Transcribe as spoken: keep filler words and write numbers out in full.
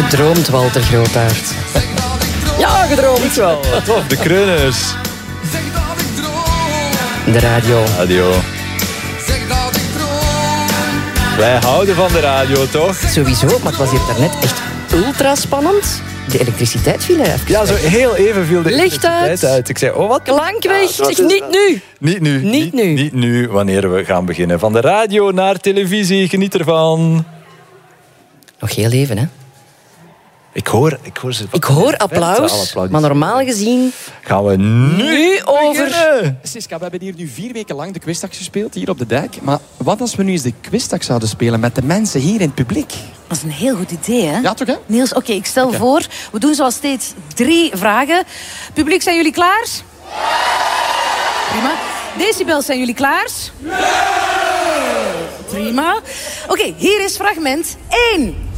gedroomd, Walter Grootaert. Ja, gedroomd. Goed wel, tof. De Kreuners. De radio. Radio. Wij houden van de radio, toch? Sowieso, maar het was hier daarnet echt ultra spannend. De elektriciteit viel er even. Ja, zo heel even viel de Licht elektriciteit uit. uit. Ik zei, oh wat? Klank weg. Ja, Zeg, niet nu. Niet nu. Niet nu. Niet nu, wanneer we gaan beginnen. Van de radio naar televisie, geniet ervan. Nog heel even, hè. Ik hoor, ik hoor ze. Ik hoor applaus, maar normaal gezien gaan we nu, nu over... beginnen. Siska, we hebben hier nu vier weken lang de quizdag gespeeld, hier op de dijk. Maar wat als we nu eens de quizdag zouden spelen met de mensen hier in het publiek? Dat is een heel goed idee, hè? Ja, toch, hè? Niels, oké, ik stel Oké. voor, we doen zoals steeds drie vragen. Publiek, zijn jullie klaar? Prima. Decibels, zijn jullie klaar? Prima. Oké, hier is fragment één.